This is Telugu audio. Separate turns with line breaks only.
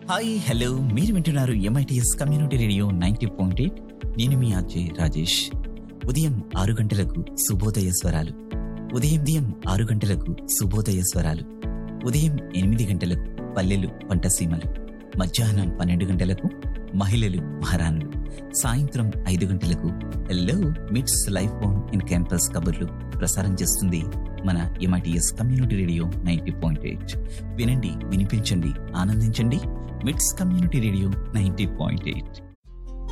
హాయ్ హలో, మీరు వింటున్నారు ఎంఐటిఎస్ కమ్యూనిటీ రేడియో 90.8. నేను మీ ఆర్జే రాజేష్. ఉదయం 6 గంటలకు శుభోదయ స్వరాలు, ఉదయం 6 గంటలకు శుభోదయ స్వరాలు, ఉదయం 8 గంటలకు పల్లెలు పంటసీమలు, మధ్యాహ్నం 12 గంటలకు మహిళలు మహారాణులు, సాయంత్రం 5 గంటలకు హలో మిట్స్ లైఫ్ బోన్ ఇన్ క్యాంపస్ కబుర్లు ప్రసారం చేస్తుంది మన ఎంఐటిఎస్ కమ్యూనిటీ రేడియో 90.8. వినండి, వినిపించండి, ఆనందించండి. మిట్స్ కమ్యూనిటీ రేడియో 90.8.